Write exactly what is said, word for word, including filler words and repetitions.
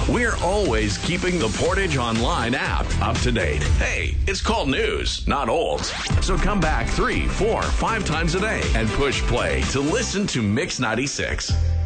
We're always keeping the Portage Online app up to date. Hey, it's called news, not old. So come back three, four, five times a day and push play to listen to Mix ninety-six.